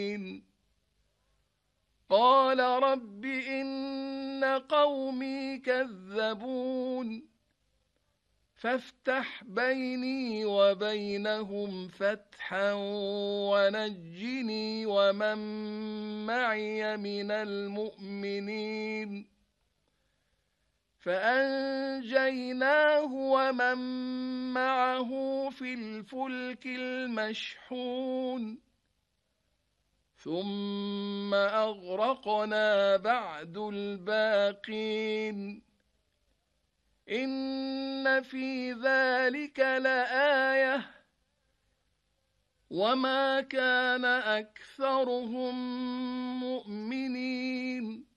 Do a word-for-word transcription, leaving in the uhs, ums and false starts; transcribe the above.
قال رب إن قومي كذبون فافتح بيني وبينهم فتحا ونجني ومن معي من المؤمنين فأنجيناه ومن معه في الفلك المشحون ثم أغرقنا بعد الباقين إن في ذلك لآية وما كان أكثرهم مؤمنين